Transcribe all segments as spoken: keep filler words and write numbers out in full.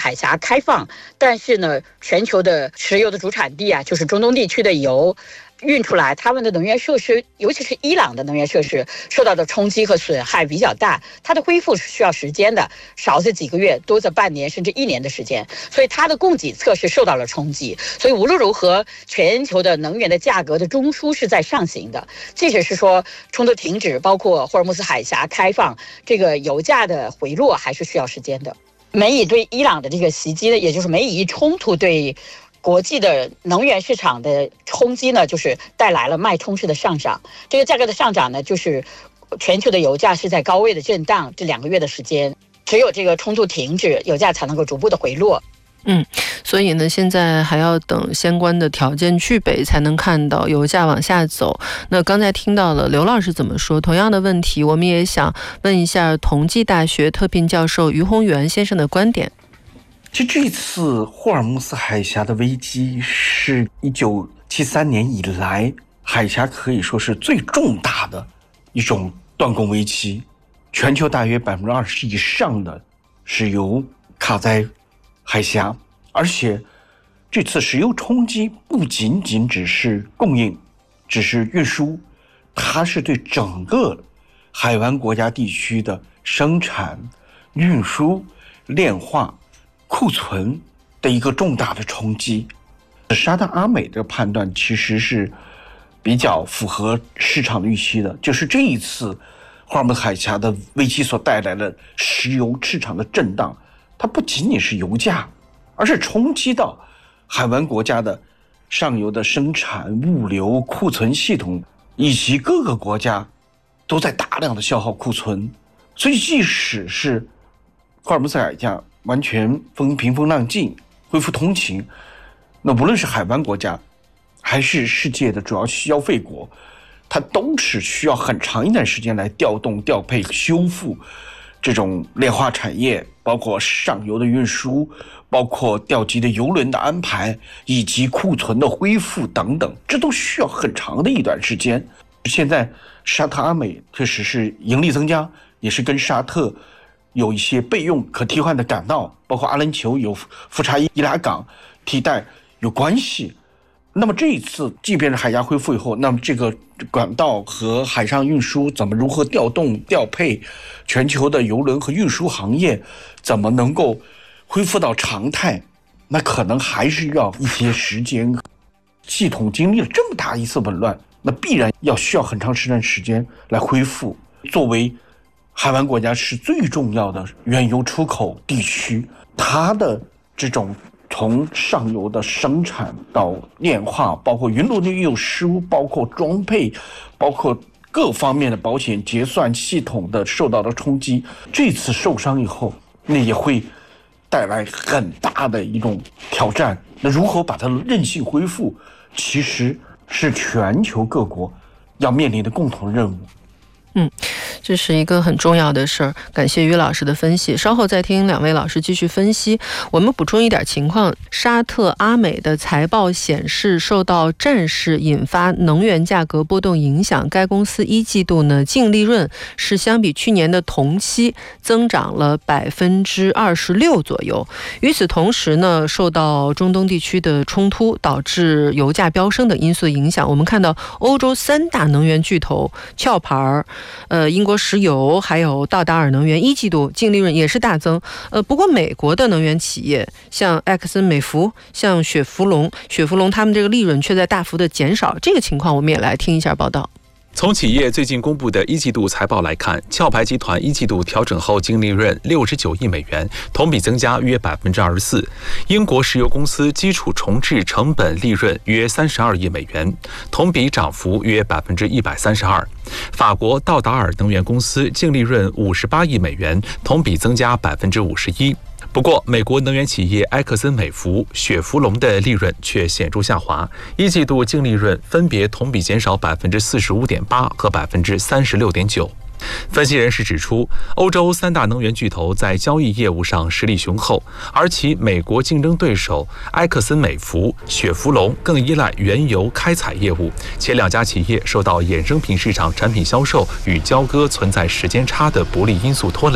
海峡开放，但是呢，全球的石油的主产地啊，就是中东地区的油运出来，他们的能源设施，尤其是伊朗的能源设施受到的冲击和损害比较大，它的恢复是需要时间的，少则几个月，多则半年甚至一年的时间，所以它的供给侧是受到了冲击。所以无论如何，全球的能源的价格的中枢是在上行的，即使是说冲突停止，包括霍尔木兹海峡开放，这个油价的回落还是需要时间的。美以对伊朗的这个袭击呢，也就是美以冲突对国际的能源市场的冲击呢，就是带来了脉冲式的上涨。这个价格的上涨呢，就是全球的油价是在高位的震荡，这两个月的时间，只有这个冲突停止，油价才能够逐步的回落。 嗯，所以呢，现在还要等相关的条件具备，才能看到油价往下走。那刚才听到了刘老师怎么说，同样的问题，我们也想问一下同济大学特聘教授于宏源先生的观点。 其实这次霍尔木兹海峡的危机是一九七三年以来海峡可以说是最重大的一种断供危机，全球大约百分之二十以上的石油卡在海峡，而且这次石油冲击不仅仅只是供应，只是运输，它是对整个海湾国家地区的生产、运输、炼化、库存的一个重大的冲击。沙特阿美的判断其实是比较符合市场的预期的，就是这一次霍尔木兹海峡的危机所带来的石油市场的震荡，它不仅仅是油价，而是冲击到海湾国家的上游的生产、物流、库存系统，以及各个国家都在大量的消耗库存。所以即使是霍尔木兹海峡完全风平风浪静，恢复通勤，那无论是海湾国家还是世界的主要消费国，它都是需要很长一段时间来调动、调配、修复这种炼化产业，包括上游的运输，包括调集的油轮的安排，以及库存的恢复等等，这都需要很长的一段时间。现在沙特阿美确实是盈利增加，也是跟沙特有一些备用可替换的港道，包括阿联酋有富查伊拉港替代有关系。那么这一次即便是海峡恢复以后，那么这个港道和海上运输怎么如何调动调配，全球的邮轮和运输行业怎么能够恢复到常态，那可能还是要一些时间。系统经历了这么大一次紊乱，那必然要需要很长时间时间来恢复。作为海湾国家是最重要的原油出口地区，它的这种从上游的生产到炼化，包括云轮的运输，包括装配，包括各方面的保险结算系统的受到的冲击，这次受伤以后，那也会带来很大的一种挑战。那如何把它韧性恢复，其实是全球各国要面临的共同任务。 嗯，这是一个很重要的事儿，感谢于老师的分析。稍后再听两位老师继续分析。我们补充一点情况，沙特阿美的财报显示，受到战事引发能源价格波动影响，该公司一季度呢净利润是相比去年的同期增长了百分之二十六左右。与此同时呢，受到中东地区的冲突导致油价飙升的因素影响，我们看到欧洲三大能源巨头壳牌呃，英国石油还有道达尔能源一季度净利润也是大增。呃，不过美国的能源企业像埃克森美孚、像雪佛龙、雪佛龙他们这个利润却在大幅的减少。这个情况我们也来听一下报道。 从企业最近公布的一季度财报来看，壳牌集团一季度调整后净利润六十九亿美元，同比增加约百分之二十四。英国石油公司基础重置成本利润约三十二亿美元，同比涨幅约百分之一百三十二。法国道达尔能源公司净利润五十八亿美元，同比增加百分之五十一。不过，美国能源企业埃克森美孚、雪佛龙的利润却显著下滑，一季度净利润分别同比减少百分之四十五点八和百分之三十六点九。分析人士指出，欧洲三大能源巨头在交易业务上实力雄厚，而其美国竞争对手埃克森美孚、雪佛龙更依赖原油开采业务，且两家企业受到衍生品市场产品销售与交割存在时间差的不利因素拖累。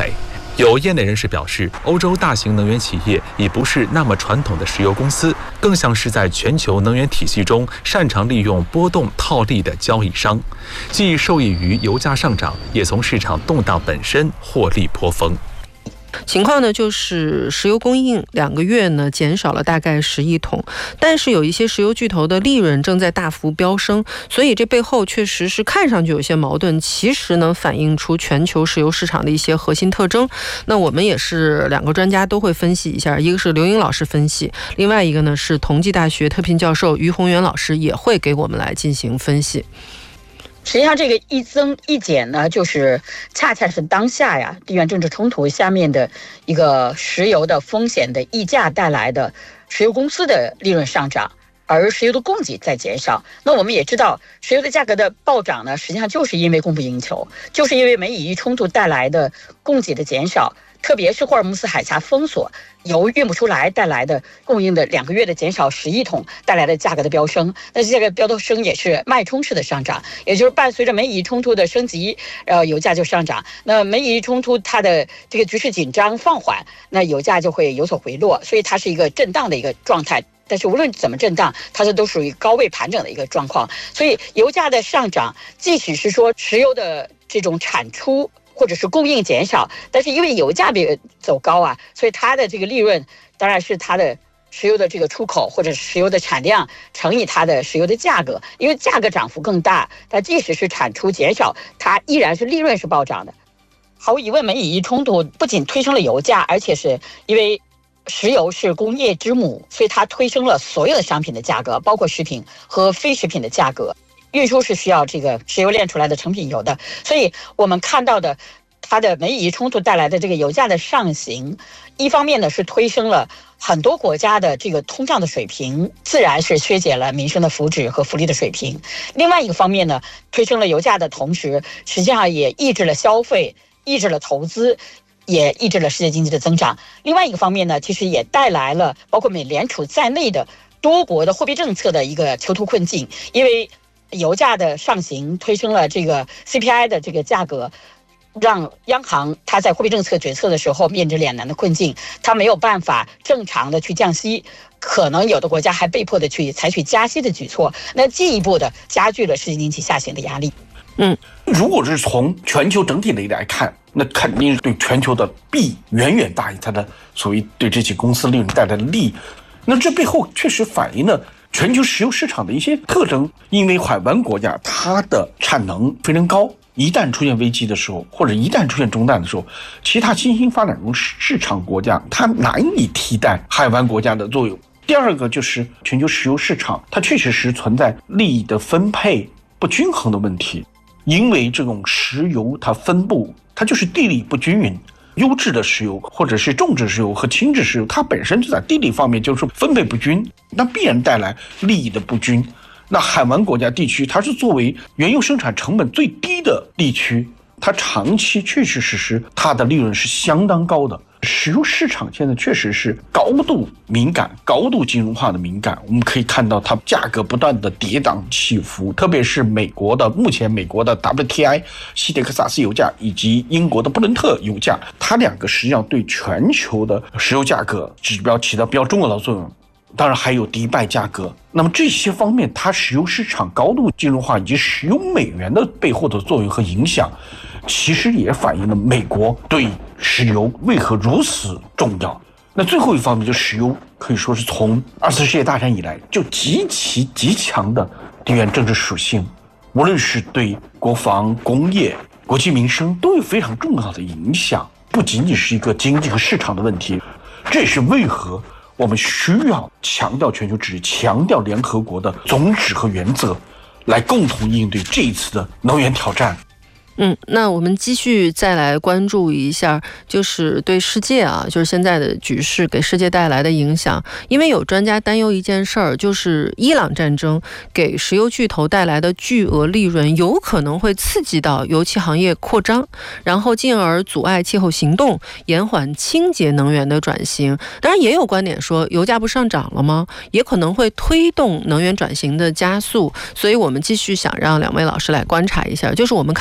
有业内人士表示，欧洲大型能源企业已不是那么传统的石油公司，更像是在全球能源体系中擅长利用波动套利的交易商，既受益于油价上涨，也从市场动荡本身获利颇丰。 情况呢，就是石油供应两个月呢减少了大概十亿桶，但是有一些石油巨头的利润正在大幅飙升，所以这背后确实是看上去有些矛盾，其实能反映出全球石油市场的一些核心特征。那我们也是两个专家都会分析一下，一个是刘英老师分析，另外一个呢是同济大学特聘教授于宏元老师也会给我们来进行分析。 实际上，这个一增一减呢，就是恰恰是当下呀地缘政治冲突下面的一个石油的风险的溢价带来的石油公司的利润上涨，而石油的供给在减少。那我们也知道，石油的价格的暴涨呢，实际上就是因为供不应求，就是因为美以伊冲突带来的供给的减少。特别是霍尔木斯海峡封锁，油运不出来带来的供应的两个月的减少十亿桶带来的价格的飙升，那这个飙升也是脉冲式的上涨，也就是伴随着美以伊冲突的升级，呃，油价就上涨。那美以伊冲突它的这个局势紧张放缓，那油价就会有所回落，所以它是一个震荡的一个状态。但是无论怎么震荡，它这都属于高位盘整的一个状况。所以油价的上涨，即使是说石油的这种产出或者是供应减少，但是因为油价比走高啊，所以它的这个利润当然是它的石油的这个出口或者是石油的产量乘以它的石油的价格，因为价格涨幅更大，但即使是产出减少，它依然是利润是暴涨的。毫无疑问，美以伊冲突不仅推升了油价，而且是因为石油是工业之母，所以它推升了所有的商品的价格，包括食品和非食品的价格。运输是需要这个石油炼出来的成品油的，所以我们看到的它的美以伊冲突带来的这个油价的上行，一方面呢是推升了很多国家的这个通胀的水平，自然是削减了民生的福祉和福利的水平。另外一个方面呢，推升了油价的同时，实际上也抑制了消费，抑制了投资，也抑制了世界经济的增长。另外一个方面呢，其实也带来了包括美联储在内的多国的货币政策的一个囚徒困境，因为油价的上行推升了这个 C P I 的这个价格，让央行它在货币政策决策的时候面临两难的困境，它没有办法正常的去降息，可能有的国家还被迫的去采取加息的举措，那进一步的加剧了世界经济下行的压力。 嗯， 如果是从全球整体的来看，那肯定是对全球的弊远远大于它的所谓对这些公司利润带来的利。那这背后确实反映了全球石油市场的一些特征，因为海湾国家它的产能非常高，一旦出现危机的时候，或者一旦出现中断的时候，其他新兴发展中市场国家它难以替代海湾国家的作用。第二个就是全球石油市场它确实是存在利益的分配不均衡的问题，因为这种石油它分布它就是地理不均匀，优质的石油或者是重质石油和轻质石油，它本身就在地理方面就是分配不均，那必然带来利益的不均。那海湾国家地区它是作为原油生产成本最低的地区，它长期确确实实它的利润是相当高的。石油市场现在确实是高度敏感，高度金融化的敏感，我们可以看到它价格不断的跌宕起伏，特别是美国的目前美国的 W T I 西德克萨斯油价以及英国的布伦特油价，它两个实际上对全球的石油价格指标起到比较重要的作用。当然还有迪拜价格，那么这些方面它石油市场高度金融化以及石油美元的背后的作用和影响，其实也反映了美国对石油为何如此重要。那最后一方面就是石油可以说是从二次世界大战以来就极其极强的地缘政治属性，无论是对国防、工业、国计民生都有非常重要的影响，不仅仅是一个经济和市场的问题。这也是为何我们需要强调全球治理，强调联合国的宗旨和原则，来共同应对这一次的能源挑战。 嗯，那我们继续再来关注一下，就是对世界啊，就是现在的局势给世界带来的影响。因为有专家担忧一件事儿，就是伊朗战争给石油巨头带来的巨额利润，有可能会刺激到油气行业扩张，然后进而阻碍气候行动，延缓清洁能源的转型。当然，也有观点说，油价不上涨了吗？也可能会推动能源转型的加速。所以我们继续想让两位老师来观察一下，就是我们看到美伊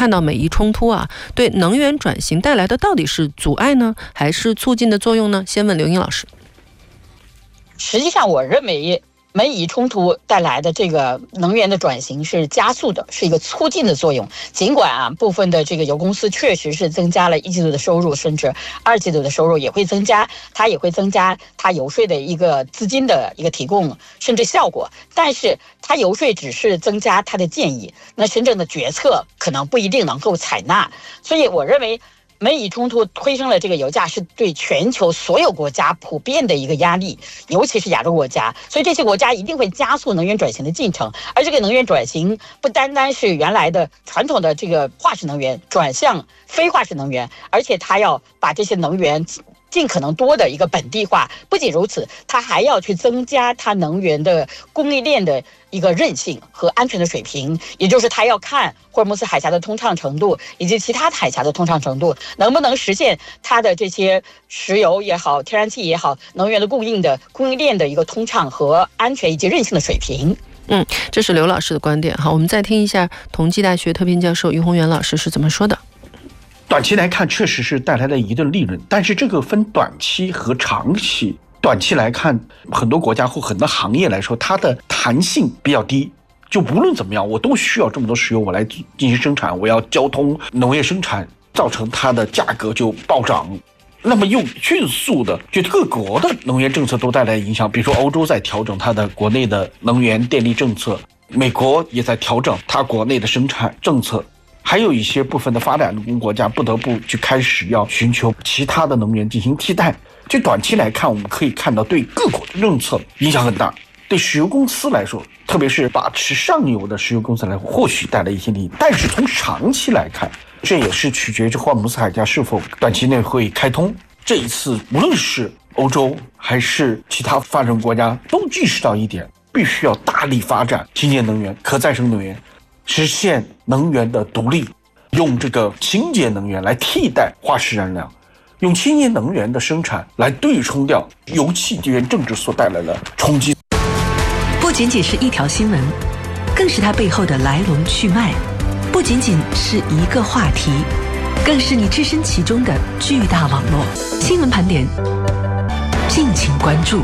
冲突啊，对能源转型带来的到底是阻碍呢，还是促进的作用呢？先问刘英老师。 实际上，我认为美以冲突带来的这个能源的转型是加速的，是一个促进的作用。尽管啊，部分的这个油公司确实是增加了一季度的收入，甚至二季度的收入也会增加，它也会增加它游说的一个资金的一个提供，甚至效果。但是它游说只是增加它的建议，那真正的决策可能不一定能够采纳。所以我认为，美以冲突推升了这个油价，是对全球所有国家普遍的一个压力，尤其是亚洲国家。所以这些国家一定会加速能源转型的进程，而这个能源转型不单单是原来的传统的这个化石能源转向非化石能源，而且它要把这些能源尽可能多的一个本地化。不仅如此，它还要去增加它能源的供应链的一个韧性和安全的水平，也就是它要看霍尔木兹海峡的通畅程度以及其他海峡的通畅程度，能不能实现它的这些石油也好、天然气也好，能源的供应的供应链的一个通畅和安全以及韧性的水平。 嗯，这是刘老师的观点。好，我们再听一下同济大学特聘教授于宏源老师是怎么说的。 短期来看，确实是带来了一定利润，但是这个分短期和长期。短期来看，很多国家或很多行业来说，它的弹性比较低。就无论怎么样，我都需要这么多石油，我来进行生产，我要交通、农业生产，造成它的价格就暴涨。那么又迅速的，就各国的能源政策都带来影响。比如说，欧洲在调整它的国内的能源电力政策，美国也在调整它国内的生产政策。还有一些部分的发展中国家不得不去开始要寻求其他的能源进行替代。就短期来看，我们可以看到对各国的政策影响很大，对石油公司来说，特别是把持上游的石油公司来说，或许带来一些利益。但是从长期来看，这也是取决于霍尔木兹海峡是否短期内会开通。这一次，无论是欧洲还是其他发展国家，都意识到一点，必须要大力发展清洁能源、可再生能源，实现能源的独立，用这个清洁能源来替代化石燃料，用清洁能源的生产来对冲掉油气地缘政治所带来的冲击。 不仅仅是一条新闻，更是它背后的来龙去脉；不仅仅是一个话题，更是你置身其中的巨大网络。新闻盘点，敬请关注。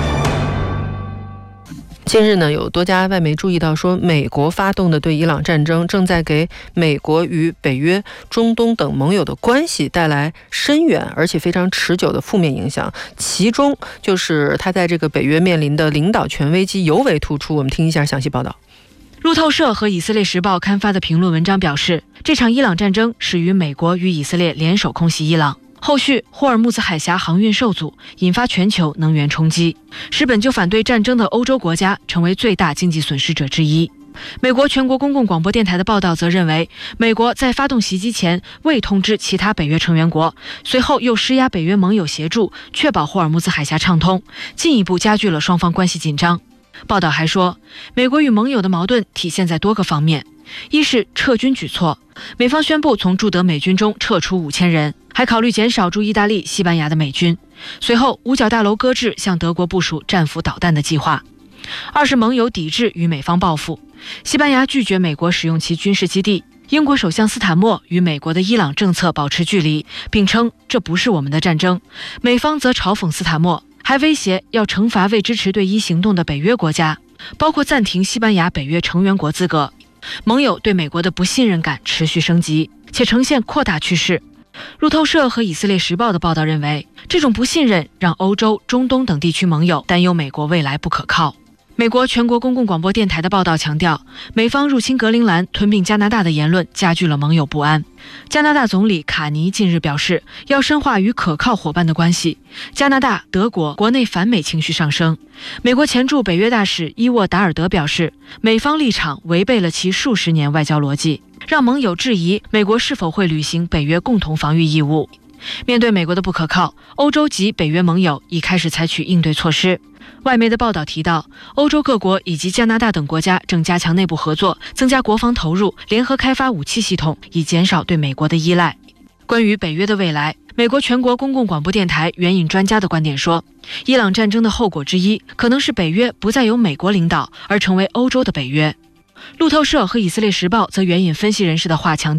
近日呢，有多家外媒注意到说，美国发动的对伊朗战争正在给美国与北约、中东等盟友的关系带来深远而且非常持久的负面影响。其中就是他在这个北约面临的领导权危机尤为突出。我们听一下详细报道。 路透社和以色列时报刊发的评论文章表示，这场伊朗战争始于美国与以色列联手空袭伊朗。后续霍尔木兹海峡航运受阻，引发全球能源冲击，使本就反对战争的欧洲国家成为最大经济损失者之一。美国全国公共广播电台的报道则认为，美国在发动袭击前未通知其他北约成员国，随后又施压北约盟友协助，确保霍尔木兹海峡畅通，进一步加剧了双方关系紧张。报道还说，美国与盟友的矛盾体现在多个方面，一是撤军举措，美方宣布从驻德美军中撤出五千人，还考虑减少驻意大利、西班牙的美军。随后，五角大楼搁置向德国部署战斧导弹的计划。二是盟友抵制与美方报复，西班牙拒绝美国使用其军事基地，英国首相斯坦默与美国的伊朗政策保持距离，并称这不是我们的战争。美方则嘲讽斯坦默，还威胁要惩罚为支持对伊行动的北约国家，包括暂停西班牙北约成员国资格。盟友对美国的不信任感持续升级，且呈现扩大趋势。路透社和以色列时报的报道认为，这种不信任让欧洲、中东等地区盟友担忧美国未来不可靠。美国全国公共广播电台的报道强调，美方入侵格陵兰、吞并加拿大的言论加剧了盟友不安。加拿大总理卡尼近日表示，要深化与可靠伙伴的关系。加拿大、德国国内反美情绪上升。美国前驻北约大使伊沃达尔德表示，美方立场违背了其数十年外交逻辑，让盟友质疑美国是否会履行北约共同防御义务。面对美国的不可靠，欧洲及北约盟友已开始采取应对措施。外媒的报道提到，欧洲各国以及加拿大等国家正加强内部合作，增加国防投入，联合开发武器系统，以减少对美国的依赖。关于北约的未来，美国全国公共广播电台援引专家的观点说，伊朗战争的后果之一可能是北约不再由美国领导，而成为欧洲的北约。路透社和以色列时报则援引分析人士的话强调，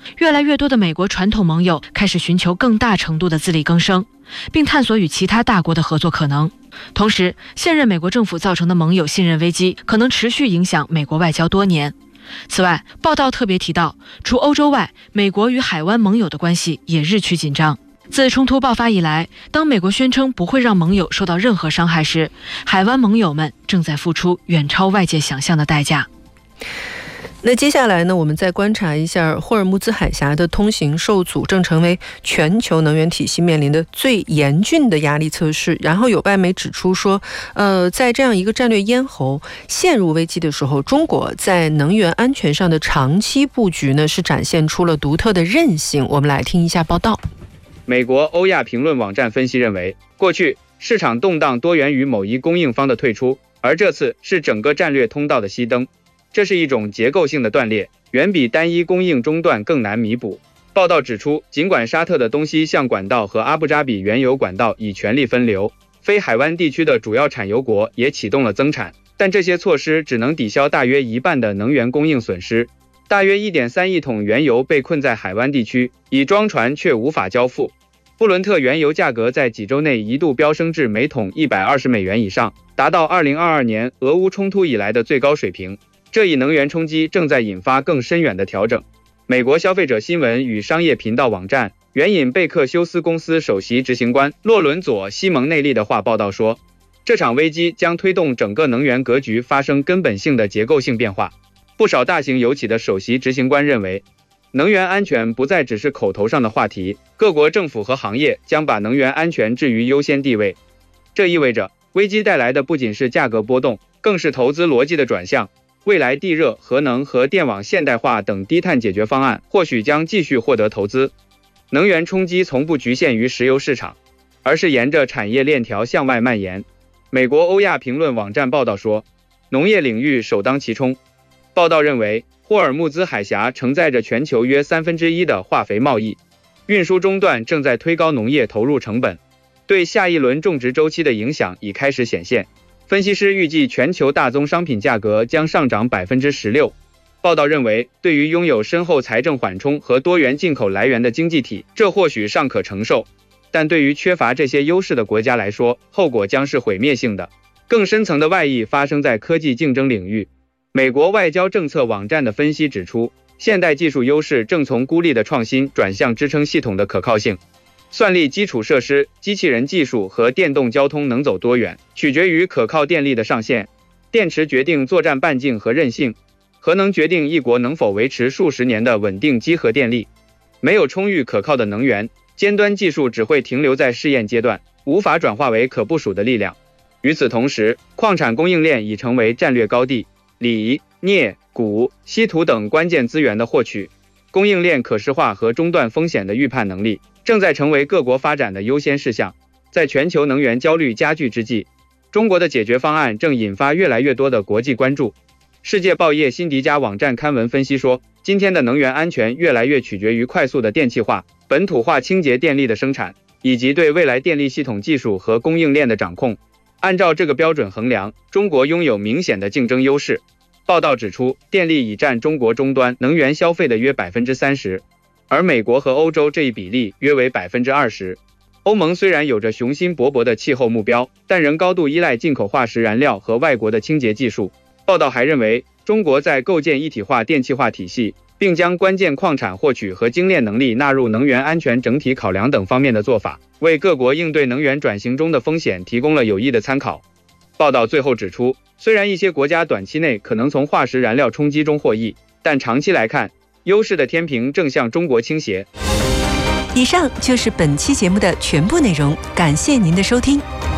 越来越多的美国传统盟友开始寻求更大程度的自力更生，并探索与其他大国的合作可能。同时，现任美国政府造成的盟友信任危机可能持续影响美国外交多年。此外，报道特别提到，除欧洲外，美国与海湾盟友的关系也日趋紧张。自冲突爆发以来，当美国宣称不会让盟友受到任何伤害时，海湾盟友们正在付出远超外界想象的代价。 那接下来呢，我们再观察一下霍尔木兹海峡的通行受阻正成为全球能源体系面临的最严峻的压力测试。然后有外媒指出说，呃，在这样一个战略咽喉陷入危机的时候，中国在能源安全上的长期布局呢，是展现出了独特的韧性。我们来听一下报道。 美国欧亚评论网站分析认为，过去市场动荡多源于某一供应方的退出，而这次是整个战略通道的熄灯。这是一种结构性的断裂，远比单一供应中断更难弥补。报道指出，尽管沙特的东西向管道和阿布扎比原油管道已全力分流，非海湾地区的主要产油国也启动了增产，但这些措施只能抵消大约一半的能源供应损失。大约 一点三亿桶原油被困在海湾地区，已装船却无法交付。布伦特原油价格在几周内一度飙升至每桶一百二十美元以上，达到二零二二年俄乌冲突以来的最高水平。这一能源冲击正在引发更深远的调整。美国消费者新闻与商业频道网站援引贝克休斯公司首席执行官洛伦佐·西蒙内利的话报道说，这场危机将推动整个能源格局发生根本性的结构性变化。不少大型油企的首席执行官认为，能源安全不再只是口头上的话题，各国政府和行业将把能源安全置于优先地位。这意味着，危机带来的不仅是价格波动，更是投资逻辑的转向。未来地热、核能和电网现代化等低碳解决方案或许将继续获得投资。能源冲击从不局限于石油市场，而是沿着产业链条向外蔓延。美国欧亚评论网站报道说，农业领域首当其冲。报道认为，霍尔木兹海峡承载着全球约三分之一的化肥贸易，运输中断正在推高农业投入成本，对下一轮种植周期的影响已开始显现。分析师预计全球大宗商品价格将上涨 百分之十六。 报道认为，对于拥有深厚财政缓冲和多元进口来源的经济体，这或许尚可承受，但对于缺乏这些优势的国家来说，后果将是毁灭性的。更深层的外溢发生在科技竞争领域。美国外交政策网站的分析指出，现代技术优势正从孤立的创新转向支撑系统的可靠性。算力基础设施、机器人技术和电动交通能走多远，取决于可靠电力的上限。电池决定作战半径和韧性，核能决定一国能否维持数十年的稳定机核电力。没有充裕可靠的能源，尖端技术只会停留在试验阶段，无法转化为可部署的力量。与此同时，矿产供应链已成为战略高地，锂、镍、钴、稀土等关键资源的获取、供应链可视化和中断风险的预判能力正在成为各国发展的优先事项。在全球能源焦虑加剧之际，中国的解决方案正引发越来越多的国际关注。世界报业辛迪加网站刊文分析说，今天的能源安全越来越取决于快速的电气化、本土化清洁电力的生产，以及对未来电力系统技术和供应链的掌控。按照这个标准衡量，中国拥有明显的竞争优势。报道指出，电力已占中国终端能源消费的约 百分之三十， 而美国和欧洲这一比例约为 百分之二十。 欧盟虽然有着雄心勃勃的气候目标，但仍高度依赖进口化石燃料和外国的清洁技术。报道还认为，中国在构建一体化电气化体系，并将关键矿产获取和精炼能力纳入能源安全整体考量等方面的做法，为各国应对能源转型中的风险提供了有益的参考。报道最后指出，虽然一些国家短期内可能从化石燃料冲击中获益，但长期来看，优势的天平正向中国倾斜。 以上就是本期节目的全部内容，感谢您的收听。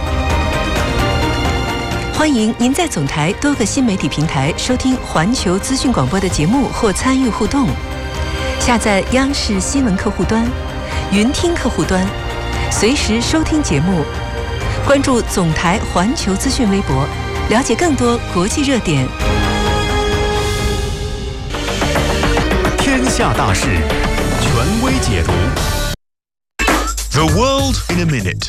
欢迎您在总台多个新媒体平台收听环球资讯广播的节目或参与互动。下载央视新闻客户端、云听客户端，随时收听节目。关注总台环球资讯微博，了解更多国际热点。 天下大事，权威解读。The world in a minute。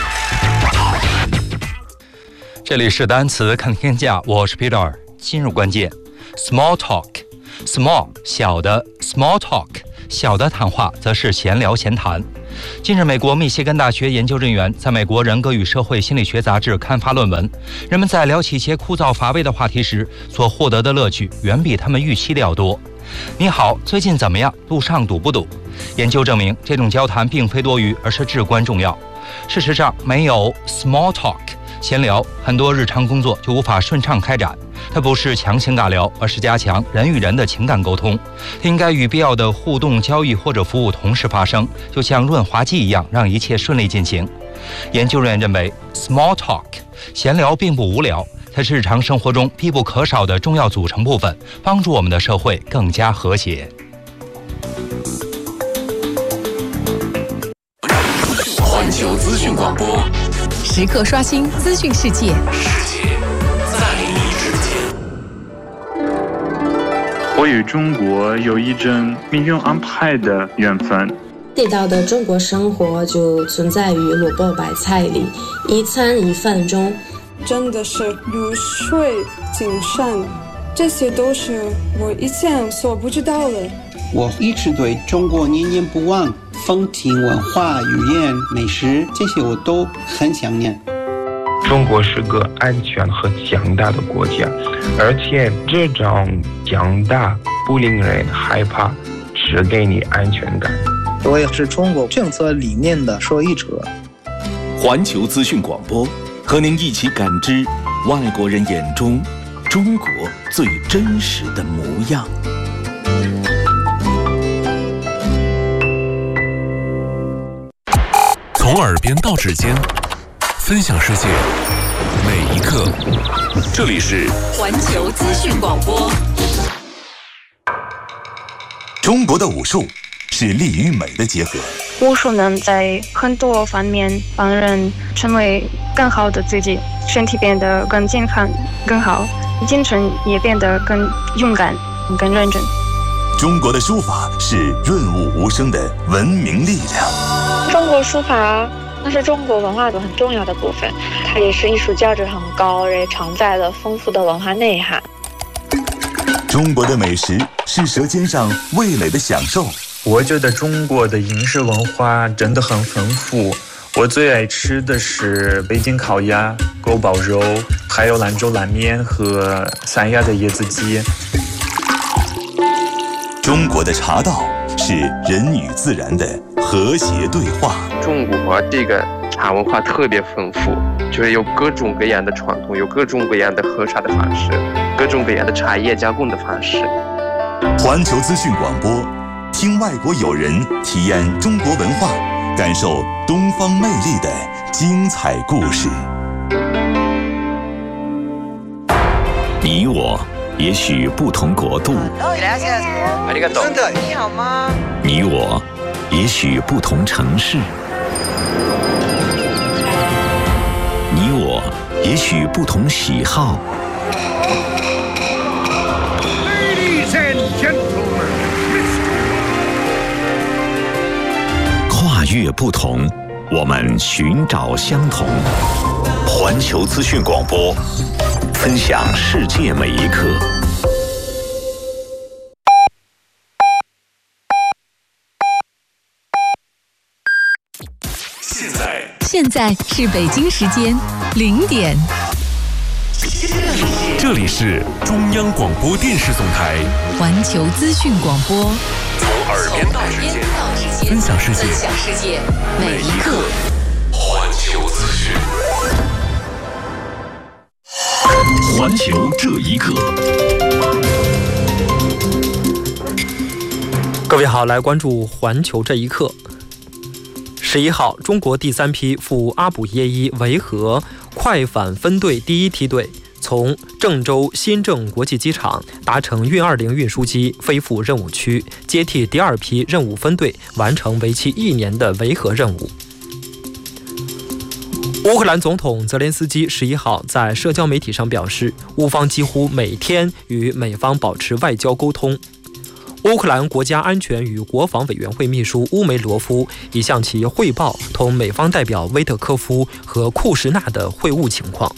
这里是单词看天下，我是 Peter。进入关键 ，small talk，small 小的 ，small talk 小的谈话则是闲聊闲谈。近日，美国密歇根大学研究人员在美国人格与社会心理学杂志刊发论文，人们在聊起一些枯燥乏味的话题时，所获得的乐趣远比他们预期的要多。你好，最近怎么样？路上堵不堵？研究证明，这种交谈并非多余，而是至关重要。事实上，没有 small talk 闲聊，很多日常工作就无法顺畅开展。它不是强行尬聊，而是加强人与人的情感沟通。它应该与必要的互动交易或者服务同时发生，就像润滑剂一样，让一切顺利进行。研究人员认为 small talk 闲聊并不无聊，它是日常生活中必不可少的重要组成部分，帮助我们的社会更加和谐。 环球资讯广播， 时刻刷新资讯世界， 世界在你之间。 我与中国有一种命运安排的缘分。 地道的中国生活就存在于萝卜白菜里，一餐一饭中。 真的是如水精深，这些都是我以前所不知道的。 我一直对中国念念不忘，风情文化、语言、美食，这些我都很想念。 中国是个安全和强大的国家，而且这种强大不令人害怕，只给你安全感。 我也是中国政策理念的受益者。 环球资讯广播，和您一起感知外国人眼中中国最真实的模样。 从耳边到指尖，分享世界每一刻。这里是环球资讯广播。 中国的武术是力与美的结合。 武术能在很多方面帮人成为更好的自己，身体变得更健康、更好，精神也变得更勇敢、更认真。 中国的书法是润物无声的文明力量。 中国书法那是中国文化的很重要的部分，它也是艺术价值很高，也承载了丰富的文化内涵。 中国的美食是舌尖上味蕾的享受。 我觉得中国的饮食文化真的很丰富，我最爱吃的是北京烤鸭、锅包肉，还有兰州拉面和三亚的椰子鸡。 中国的茶道是人与自然的和谐对话。 中国这个茶文化特别丰富，就是有各种各样的传统，有各种各样的喝茶的方式，各种各样的茶叶加工的方式。 环球资讯广播，听外国友人体验中国文化，感受东方魅力的精彩故事。你我也许不同国度， 真的你好吗？ 你我也许不同城市，你我也许不同喜好。 Ladies and gentlemen, 跨越不同，我们寻找相同。环球资讯广播，分享世界每一刻。 现在，现在是北京时间零点。 这里是中央广播电视总台环球资讯广播， 从耳边到指尖，分享世界， 分享世界每一刻。 环球资讯， 环球这一刻。 各位好，来关注环球这一刻。十一号，中国第三批赴阿卜耶伊维和快返分队第一梯队从郑州新郑国际机场搭乘运二零运输机飞赴任务区，接替第二批任务分队完成为期一年的维和任务。乌克兰总统泽连斯基十一号在社交媒体上表示，乌方几乎每天与美方保持外交沟通。乌克兰国家安全与国防委员会秘书乌梅罗夫已向其汇报同美方代表威特科夫和库什纳的会晤情况。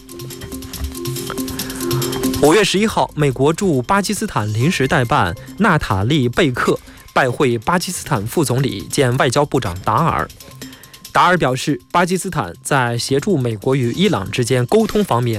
五月十一号，美国驻巴基斯坦临时代办纳塔利·贝克拜会巴基斯坦副总理兼外交部长达尔。达尔表示，巴基斯坦在协助美国与伊朗之间沟通方面